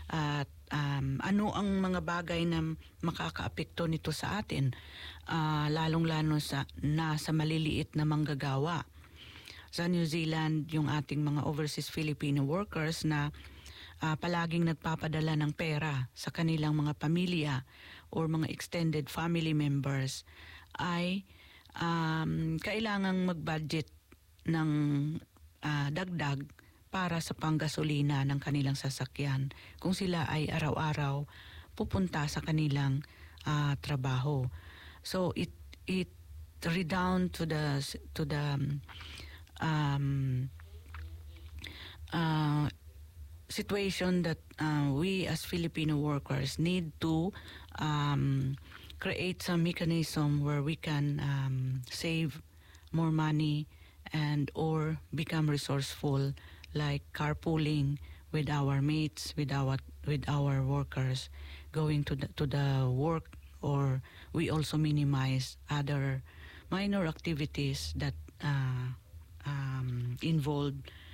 at ano ang mga bagay na makakaapekto nito sa atin, lalong-lalo sa maliliit na manggagawa. Sa New Zealand, yung ating mga overseas Filipino workers na palaging nagpapadala ng pera sa kanilang mga pamilya or mga extended family members ay kailangang mag-budget ng dagdag para sa panggasolina ng kanilang sasakyan kung sila ay araw-araw pupunta sa kanilang trabaho. So it redound to the situation that we as Filipino workers need to create some mechanism where we can save more money and or become resourceful, like carpooling with our mates, with our workers going to the work, or we also minimize other minor activities that involve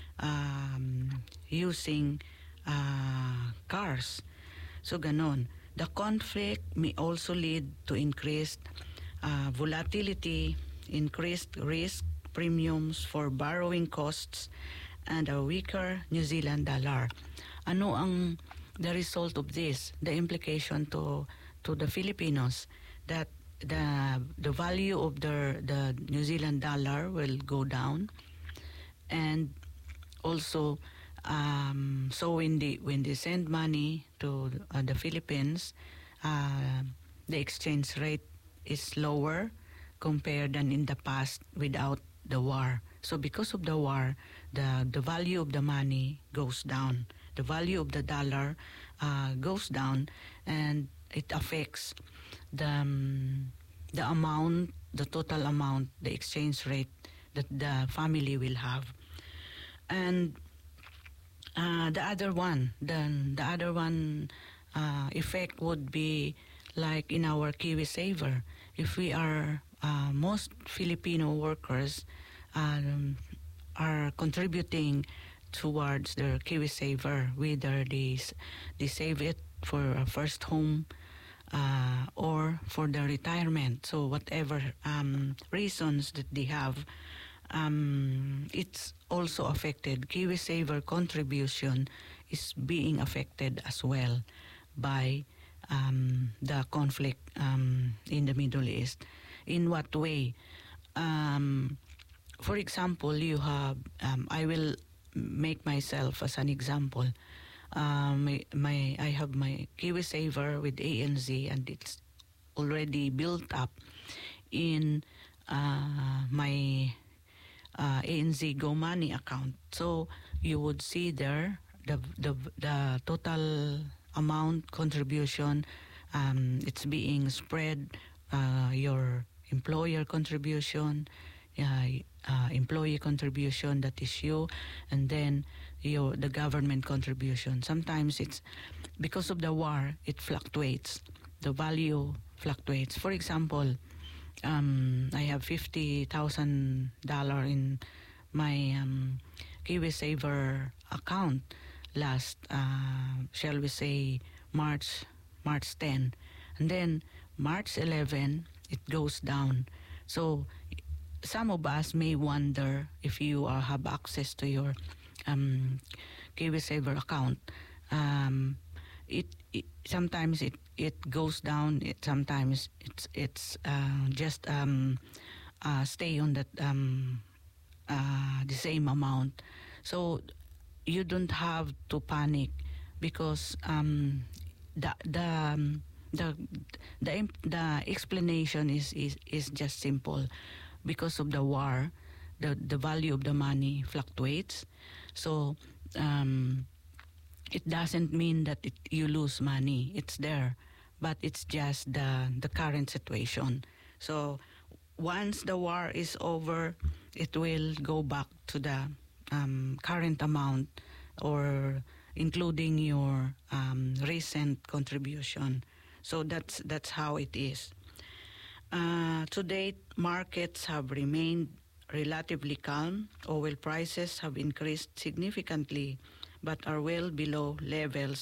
using cars. So ganon. The conflict may also lead to increased volatility, increased risk premiums for borrowing costs, and a weaker New Zealand dollar. Ano ang the result of this? The implication to the Filipinos that the value of the New Zealand dollar will go down, and also so when they send money to the Philippines, the exchange rate is lower compared than in the past without the war. So because of the war, the value of the money goes down. The value of the dollar goes down, and it affects the amount, the total amount, the exchange rate that the family will have. And the other one effect would be like in our KiwiSaver. If we are most Filipino workers are contributing towards their KiwiSaver, whether they save it for a first home or for their retirement. So whatever reasons that they have, it's also affected. KiwiSaver contribution is being affected as well by the conflict in the Middle East. In what way? For example, you have, I will make myself as an example. I have my KiwiSaver with ANZ, and it's already built up in my ANZ Go Money account. So you would see there the total amount contribution. It's being spread, your employer contribution, employee contribution, that is you, and then the government contribution. Sometimes it's because of the war, it fluctuates. The value fluctuates. For example, I have $50,000 in my KiwiSaver account last, shall we say, March 10, and then March 11 it goes down. So some of us may wonder, if you have access to your KiwiSaver account, it sometimes it goes down. Sometimes it's just stay on that the same amount. So you don't have to panic, because the explanation is just simple. Because of the war, the value of the money fluctuates. So it doesn't mean that you lose money. It's there, but it's just the current situation. So once the war is over, it will go back to the current amount, or including your recent contribution. So that's how it is. To date, markets have remained relatively calm. Oil prices have increased significantly, but are well below levels